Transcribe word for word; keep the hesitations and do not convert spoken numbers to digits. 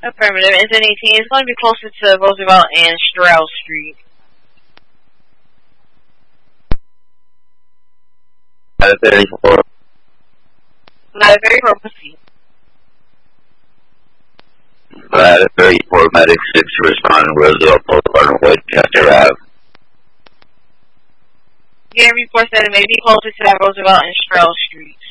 Affirmative. It's an eighteen. It's going to be closer to Roosevelt and Stroud Street. Ladder thirty-four. Ladder thirty-four, proceed. Ladder thirty-four, Medic six to respond to Roosevelt Boulevard and Westchester Ave. Getting reports that it may be closer to that Roosevelt and Stroud Street.